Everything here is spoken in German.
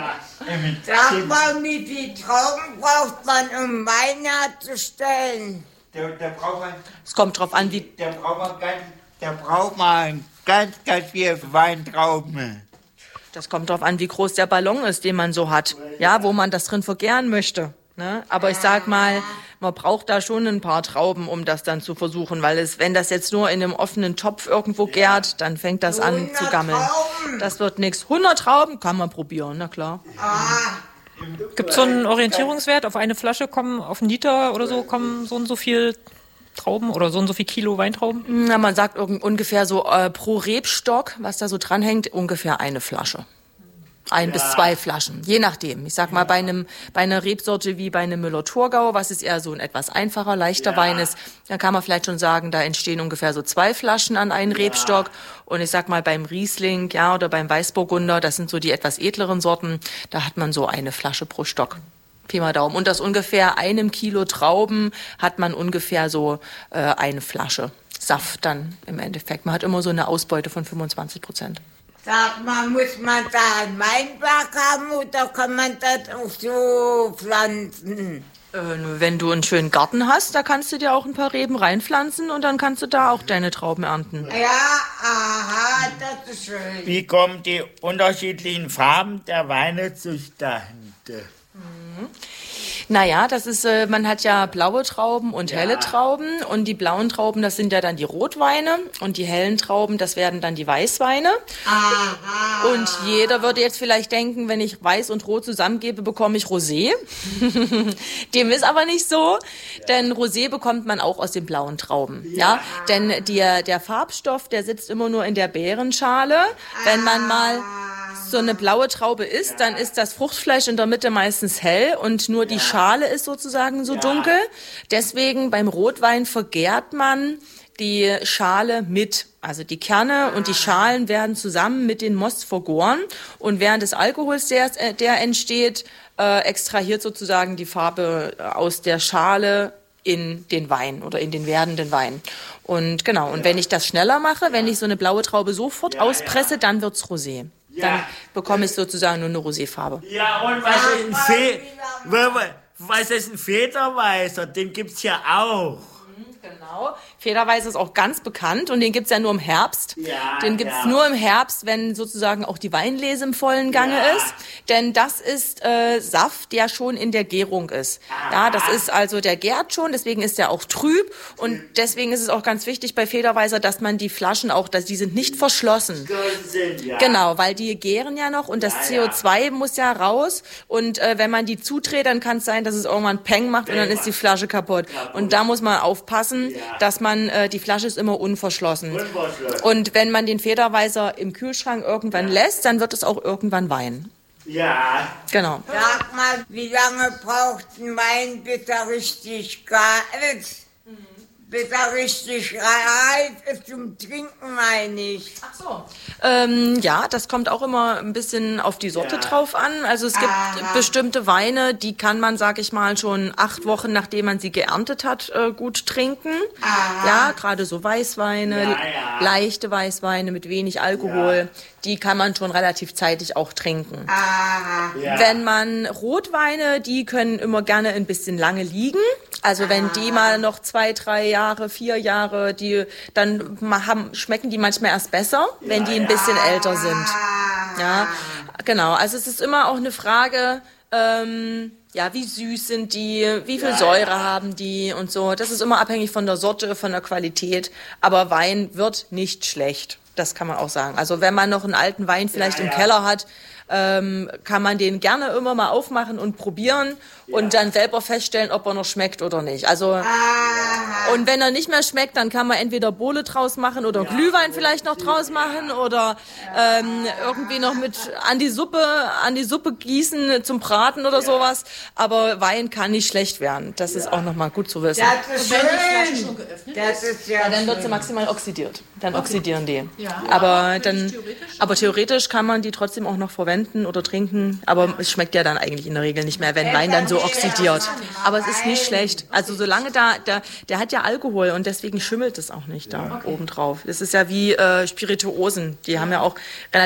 Sag mal, wie viel Trauben braucht man, um Wein herzustellen? Es kommt drauf an, wie... Der braucht man ganz viel Weintrauben. Das kommt drauf an, wie groß der Ballon ist, den man so hat. Ja, wo man das drin vergären möchte. Ne? Aber ich sag mal, man braucht da schon ein paar Trauben, um das dann zu versuchen, weil wenn das jetzt nur in einem offenen Topf irgendwo gärt, dann fängt das an zu gammeln. Trauben. Das wird nichts. 100 Trauben kann man probieren, na klar. Gibt es so einen Orientierungswert? Auf eine Flasche kommen, auf einen Liter oder so, kommen so und so viel Trauben oder so und so viel Kilo Weintrauben? Na, man sagt ungefähr so pro Rebstock, was da so dranhängt, ungefähr eine Flasche. 1 bis 2 Flaschen, je nachdem. Ich sag mal, bei einer Rebsorte wie bei einem Müller-Thurgau, was ist eher so ein etwas einfacher, leichter Wein ist, dann kann man vielleicht schon sagen, da entstehen ungefähr so 2 Flaschen an einen Rebstock. Und ich sag mal, beim Riesling, ja, oder beim Weißburgunder, das sind so die etwas edleren Sorten, da hat man so eine Flasche pro Stock. Pi mal Daumen. Und aus ungefähr 1 Kilo Trauben hat man ungefähr so eine Flasche Saft dann im Endeffekt. Man hat immer so eine Ausbeute von 25%. Sag mal, muss man da einen Weinberg haben oder kann man das auch so pflanzen? Wenn du einen schönen Garten hast, da kannst du dir auch ein paar Reben reinpflanzen und dann kannst du da auch deine Trauben ernten. Ja, aha, das ist schön. Wie kommen die unterschiedlichen Farben der Weine zustande? Naja, das ist, man hat ja blaue Trauben und helle Trauben und die blauen Trauben, das sind ja dann die Rotweine und die hellen Trauben, das werden dann die Weißweine. Aha. Und jeder würde jetzt vielleicht denken, wenn ich Weiß und Rot zusammengebe, bekomme ich Rosé. Dem ist aber nicht so, denn Rosé bekommt man auch aus den blauen Trauben. Ja, denn der Farbstoff, der sitzt immer nur in der Beerenschale. Wenn man mal so eine blaue Traube isst, dann ist das Fruchtfleisch in der Mitte meistens hell und nur die Schale ist sozusagen so dunkel. Deswegen beim Rotwein vergärt man die Schale mit. Also die Kerne und die Schalen werden zusammen mit den Most vergoren und während des Alkohols, der entsteht, extrahiert sozusagen die Farbe aus der Schale in den Wein oder in den werdenden Wein. Und genau, und wenn ich das schneller mache, wenn ich so eine blaue Traube sofort auspresse, dann wird's Rosé. Dann bekomme ich sozusagen nur eine Roséfarbe. Ja, und was ist ein Federweißer? Den gibt's ja auch. Genau. Federweiß ist auch ganz bekannt und den gibt's ja nur im Herbst. Ja, den gibt's nur im Herbst, wenn sozusagen auch die Weinlese im vollen Gange ist. Denn das ist Saft, der schon in der Gärung ist. Ja, das ist also, der gärt schon, deswegen ist der auch trüb. Und deswegen ist es auch ganz wichtig bei Federweißer, dass man die Flaschen auch, dass die sind nicht verschlossen. Genau, weil die gären ja noch und das CO2 muss ja raus. Und wenn man die zudreht, dann kann es sein, dass es irgendwann Peng macht und dann ist die Flasche kaputt. Und da muss man aufpassen, dass man, die Flasche ist immer unverschlossen. Und wenn man den Federweißer im Kühlschrank irgendwann lässt, dann wird es auch irgendwann Wein. Ja. Genau. Sag mal, wie lange braucht ein Wein, bis er richtig gar ist? Bis er richtig reif ist zum Trinken, meine ich. Ach so. Ja, das kommt auch immer ein bisschen auf die Sorte drauf an. Also es gibt bestimmte Weine, die kann man, sag ich mal, schon 8 Wochen, nachdem man sie geerntet hat, gut trinken. Ja, gerade so Weißweine, leichte Weißweine mit wenig Alkohol, die kann man schon relativ zeitig auch trinken. Wenn man Rotweine, die können immer gerne ein bisschen lange liegen. Also wenn die mal noch 2, 3 Jahre, 4 Jahre, dann schmecken die manchmal erst besser, wenn die ein bisschen älter sind. Ja, genau. Also es ist immer auch eine Frage, wie süß sind die, wie viel Säure haben die und so. Das ist immer abhängig von der Sorte, von der Qualität. Aber Wein wird nicht schlecht. Das kann man auch sagen. Also wenn man noch einen alten Wein vielleicht im Keller hat, kann man den gerne immer mal aufmachen und probieren und dann selber feststellen, ob er noch schmeckt oder nicht. Also und wenn er nicht mehr schmeckt, dann kann man entweder Bowle draus machen oder Glühwein vielleicht noch draus machen oder irgendwie noch mit an die Suppe gießen zum Braten oder sowas. Aber Wein kann nicht schlecht werden. Das ist auch nochmal gut zu wissen. Das ist schön. Das ist ja Dann wird sie maximal oxidiert. Dann oxidieren die. Ja. Aber theoretisch kann man die trotzdem auch noch verwenden oder trinken. Aber es schmeckt ja dann eigentlich in der Regel nicht mehr, wenn Wein dann so oxidiert. Aber es ist nicht schlecht. Also solange der hat ja Alkohol und deswegen schimmelt es auch nicht da oben drauf. Es ist ja wie Spirituosen. Die haben ja auch relativ